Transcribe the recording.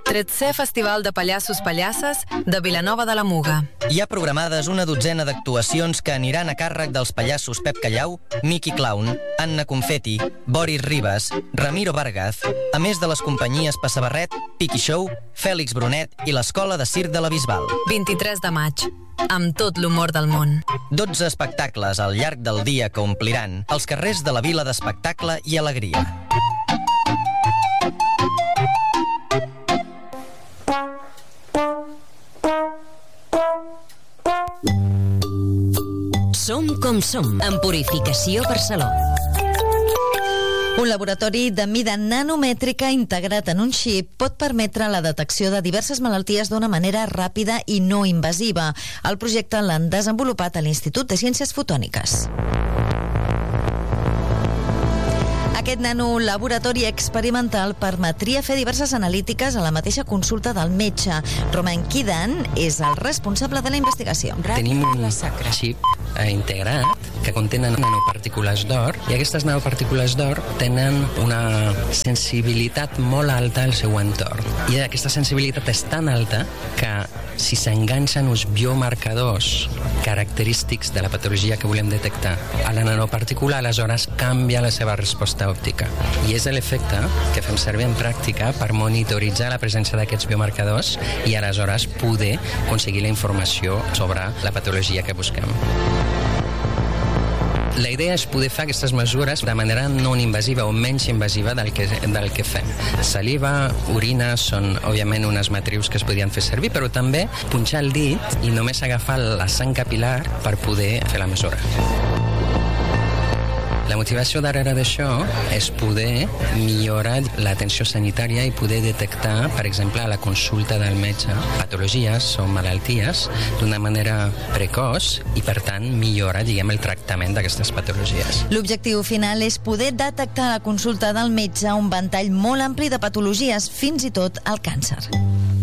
13è Festival de Pallassos Pallasses de Vilanova de la Muga. Hi ha programades una dotzena d'actuacions que aniran a càrrec dels pallassos Pep Callau, Miqui Clown, Anna Confetti, Boris Ribas, Ramiro Vargaz, a més de les companyies Passabarret, Piqui Show, Fèlix Brunet i l'Escola de Circ de la Bisbal. 23 de maig, amb tot l'humor del món. 12 espectacles al llarg del dia que ompliran els carrers de la vila d'espectacle i alegria. Som com som, en Purificació Barceló. Un laboratori de mida nanomètrica integrat en un xip pot permetre la detecció de diverses malalties d'una manera ràpida i no invasiva. El projecte l'han desenvolupat a l'Institut de Ciències Fotòniques. Aquest nanolaboratori experimental permetria fer diverses analítiques a la mateixa consulta del metge. Romain Kidan és el responsable de la investigació. Tenim un xip integrat que contenen nanopartícules d'or i aquestes nanopartícules d'or tenen una sensibilitat molt alta al seu entorn. I aquesta sensibilitat és tan alta que si s'enganxen uns biomarcadors característics de la patologia que volem detectar a la nanopartícula, aleshores canvia la seva resposta òptica. I és l'efecte que fem servir en pràctica per monitoritzar la presència d'aquests biomarcadors i aleshores poder aconseguir la informació sobre la patologia que busquem. La idea és poder fer aquestes mesures de manera no invasiva o menys invasiva del que fem. Saliva, orina són, òbviament, unes matrius que es podien fer servir, però també punxar el dit i només agafar la sang capil·lar per poder fer la mesura. La motivació darrere d'això és poder millorar l'atenció sanitària i poder detectar, per exemple, a la consulta del metge, patologies o malalties d'una manera precoç i, per tant, millorar, el tractament d'aquestes patologies. L'objectiu final és poder detectar a la consulta del metge un ventall molt ampli de patologies, fins i tot el càncer.